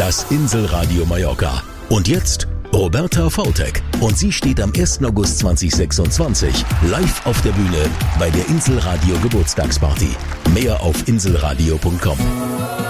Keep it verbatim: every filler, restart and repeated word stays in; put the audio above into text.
Das Inselradio Mallorca. Und jetzt Roberta Vautek. Und sie steht am ersten August zweitausendsechsundzwanzig live auf der Bühne bei der Inselradio Geburtstagsparty. Mehr auf inselradio punkt com.